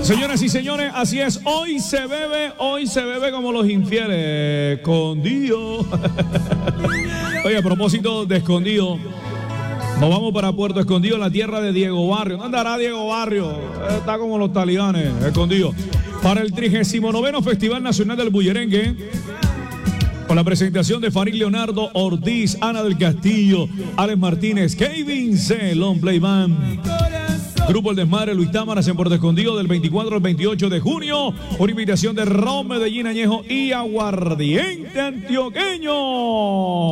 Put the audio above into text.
Señoras y señores, así es, hoy se bebe como los infieles, escondido. Oye, a propósito de escondido, nos vamos para Puerto Escondido, la tierra de Diego Barrio. ¿Dónde andará Diego Barrio? Está como los talibanes, escondido. Para el 39º Festival Nacional del Bullerengue, con la presentación de Farid Leonardo Ortiz, Ana del Castillo, Alex Martínez, Kevin C, Long Play Band. Grupo El Desmadre, Luis Támaras en Puerto Escondido del 24 al 28 de junio, por invitación de Ron Medellín Añejo y Aguardiente Antioqueño.